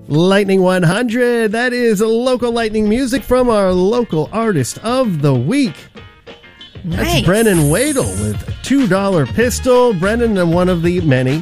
Lightning 100, that is local lightning music from our local artist of the week. Nice. That's Brennan Wadle with $2 Pistol. Brennan, one of the many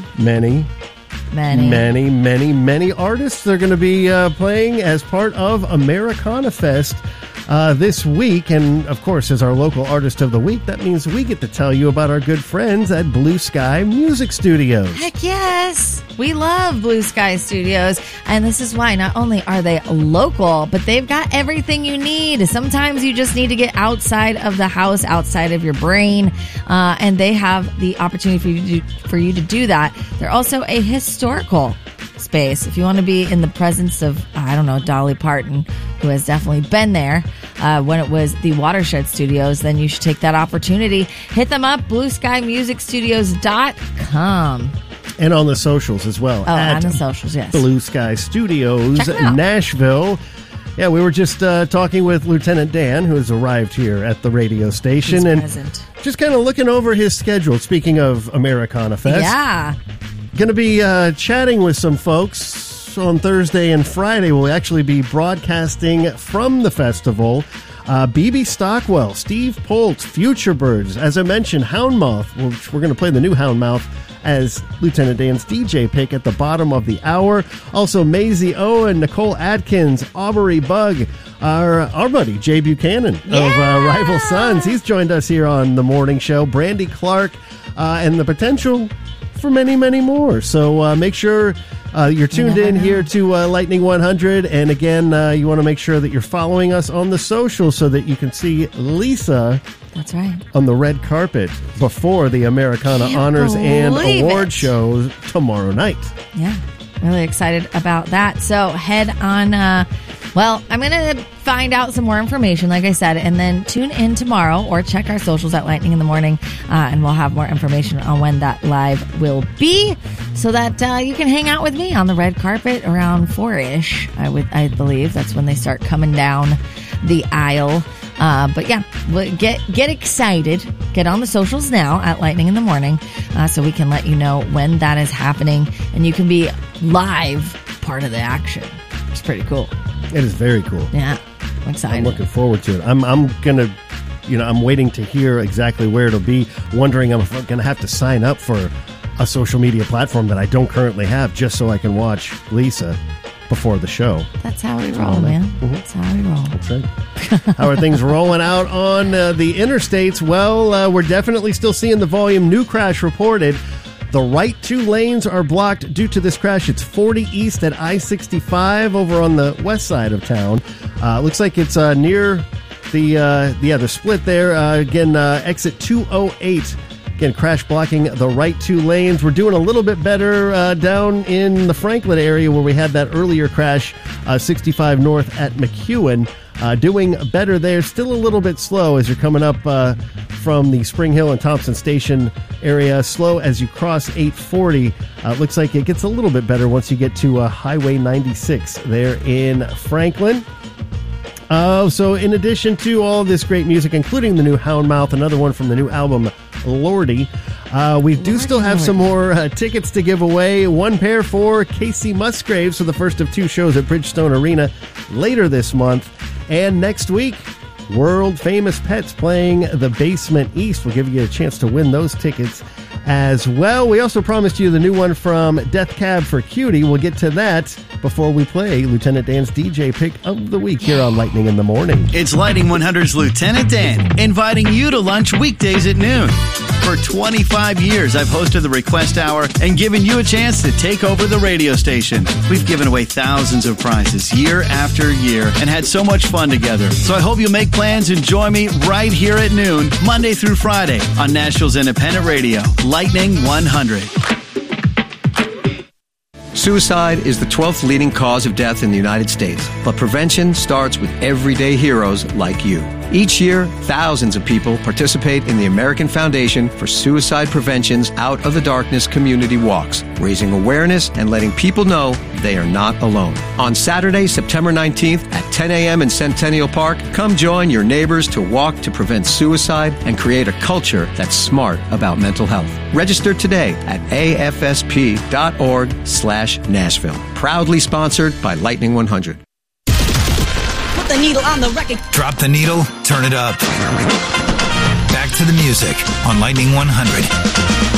artists they're going to be playing as part of Americana Fest this week. And, of course, as our local artist of the week, that means we get to tell you about our good friends at Blue Sky Music Studios. Heck yes! We love Blue Sky Studios, and this is why not only are they local, but they've got everything you need. Sometimes you just need to get outside of the house, outside of your brain, and they have the opportunity for you to do that. They're also a historical space. If you want to be in the presence of, Dolly Parton, who has definitely been there when it was the Watershed Studios, then you should take that opportunity. Hit them up, blueskymusicstudios.com. And on the socials as well. Oh, on the socials, yes. Blue Sky Studios, Nashville. Yeah, we were just talking with Lieutenant Dan, who has arrived here at the radio station. He's and present. Just kind of looking over his schedule, speaking of Americana Fest. Yeah. Going to be chatting with some folks on Thursday and Friday. We'll actually be broadcasting from the festival. BB Stockwell, Steve Polt, Futurebirds, as I mentioned, Houndmouth, which we're going to play the new Houndmouth as Lieutenant Dan's DJ pick at the bottom of the hour. Also, Maisie Owen, Nicole Atkins, Aubrey Bug, our buddy Jay Buchanan of Rival Sons. He's joined us here on the morning show. Brandy Clark, and the potential for many, many more. So make sure you're tuned in here to Lightning 100. And again, you want to make sure that you're following us on the social so that you can see Lisa. That's right. On the red carpet before the Americana Honors and Award show tomorrow night. Yeah, really excited about that. So head on, I'm going to find out some more information, like I said, and then tune in tomorrow or check our socials at Lightning in the Morning, and we'll have more information on when that live will be so that you can hang out with me on the red carpet around 4-ish, I believe. That's when they start coming down the aisle. But yeah, get excited. Get on the socials now at Lightning in the Morning so we can let you know when that is happening and you can be live part of the action. It's pretty cool. It is very cool. Yeah, I'm excited. I'm looking forward to it. I'm going to, I'm waiting to hear exactly where it'll be, wondering if I'm going to have to sign up for a social media platform that I don't currently have just so I can watch Lisa before the show. That's how we roll, man. Mm-hmm. That's how we roll. That's right. How are things rolling out on the interstates? Well, we're definitely still seeing the volume. New crash reported. The right two lanes are blocked due to this crash. It's 40 east at I-65 over on the west side of town. Looks like it's near the split there. Exit 208. Again, crash blocking the right two lanes. We're doing a little bit better down in the Franklin area where we had that earlier crash, 65 north at McEwen. Doing better there. Still a little bit slow as you're coming up from the Spring Hill and Thompson Station area. Slow as you cross 840. Looks like it gets a little bit better once you get to Highway 96 there in Franklin. So in addition to all this great music, including the new Houndmouth, another one from the new album Lordy, we do still have some more tickets to give away. One pair for Casey Musgraves for the first of two shows at Bridgestone Arena later this month. And next week, World Famous Pets playing the Basement East. We'll give you a chance to win those tickets as well. We also promised you the new one from Death Cab for Cutie. We'll get to that before we play Lieutenant Dan's DJ pick of the week here on Lightning in the Morning. It's Lightning 100's Lieutenant Dan, inviting you to lunch weekdays at noon. For 25 years, I've hosted the Request Hour and given you a chance to take over the radio station. We've given away thousands of prizes year after year and had so much fun together. So I hope you'll make plans and join me right here at noon, Monday through Friday on Nashville's Independent Radio, Lightning 100. Suicide is the 12th leading cause of death in the United States, but prevention starts with everyday heroes like you. Each year, thousands of people participate in the American Foundation for Suicide Prevention's Out of the Darkness community walks, raising awareness and letting people know they are not alone. On Saturday, September 19th at 10 a.m. in Centennial Park, come join your neighbors to walk to prevent suicide and create a culture that's smart about mental health. Register today at afsp.org/Nashville. Proudly sponsored by Lightning 100. Put the needle on the record. Drop the needle, turn it up. Back to the music on Lightning 100.